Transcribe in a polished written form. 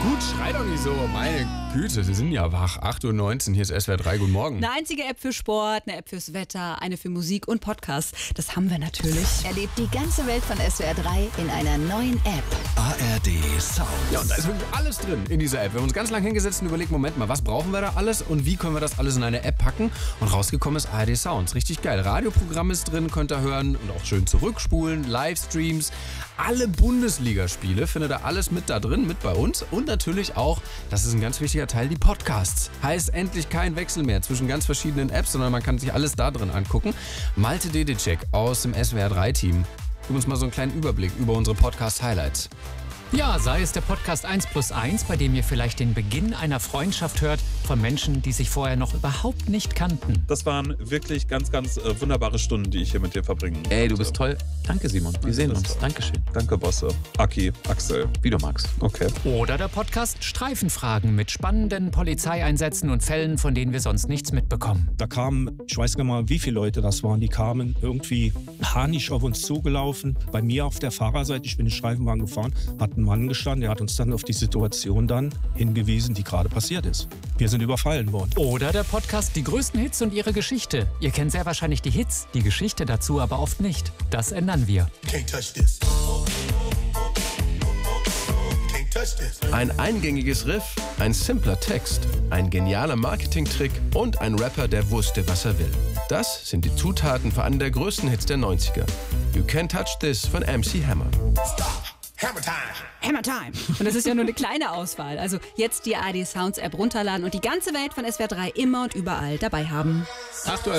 Gut, schrei doch nicht so. Meine Güte, Sie sind ja wach. 8:19 Uhr, hier ist SWR 3. Guten Morgen. Eine einzige App für Sport, eine App fürs Wetter, eine für Musik und Podcasts. Das haben wir natürlich. Erlebt die ganze Welt von SWR 3 in einer neuen App. ARD Sound. Ja, und da ist wirklich alles drin in dieser App. Wir haben uns ganz lange hingesetzt und überlegt, Moment mal, was brauchen wir da alles und wie können wir das alles in eine App packen? Und rausgekommen ist ARD Sounds. Richtig geil. Radioprogramm ist drin, könnt ihr hören und auch schön zurückspulen, Livestreams. Alle Bundesligaspiele findet ihr alles mit da drin, mit bei uns. Und natürlich auch, das ist ein ganz wichtiger Teil, die Podcasts. Heißt endlich kein Wechsel mehr zwischen ganz verschiedenen Apps, sondern man kann sich alles da drin angucken. Malte Dedicek aus dem SWR 3-Team. Gib uns mal so einen kleinen Überblick über unsere Podcast-Highlights. Ja, sei es der Podcast 1+1, bei dem ihr vielleicht den Beginn einer Freundschaft hört von Menschen, die sich vorher noch überhaupt nicht kannten. Das waren wirklich ganz, ganz wunderbare Stunden, die ich hier mit dir verbringen konnte. Ey, du bist toll. Danke, Simon. Wir sehen uns. Dankeschön. Danke, Bosse. Aki, Axel. Wie du magst. Okay. Oder der Podcast Streifenfragen mit spannenden Polizeieinsätzen und Fällen, von denen wir sonst nichts mitbekommen. Da kamen, ich weiß gar nicht mal, wie viele Leute das waren, die kamen irgendwie panisch auf uns zugelaufen. Bei mir auf der Fahrerseite, ich bin den Streifenwagen gefahren, hat ein Mann gestanden, der hat uns dann auf die Situation dann hingewiesen, die gerade passiert ist. Wir sind überfallen worden. Oder der Podcast Die größten Hits und ihre Geschichte. Ihr kennt sehr wahrscheinlich die Hits, die Geschichte dazu aber oft nicht. Das ändern wir. Ein eingängiges Riff, ein simpler Text, ein genialer Marketingtrick und ein Rapper, der wusste, was er will. Das sind die Zutaten für einen der größten Hits der 90er. You Can't Touch This von MC Hammer. Hammer Time. Und das ist ja nur eine kleine Auswahl. Also jetzt die ARD Sounds App runterladen und die ganze Welt von SWR 3 immer und überall dabei haben. 8:11 Uhr.